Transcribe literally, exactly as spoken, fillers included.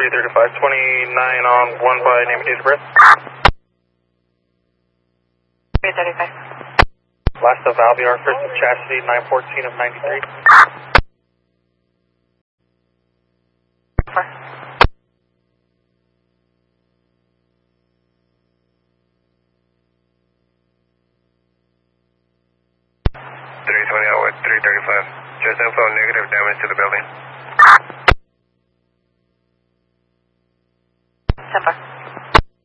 three thirty-five twenty-nine on one by name and date of birth. three thirty-five. Last of Alvear, first of Chastity, nine fourteen of ninety-three. Four. three twenty out with three thirty-five. Just info, negative damage to the building.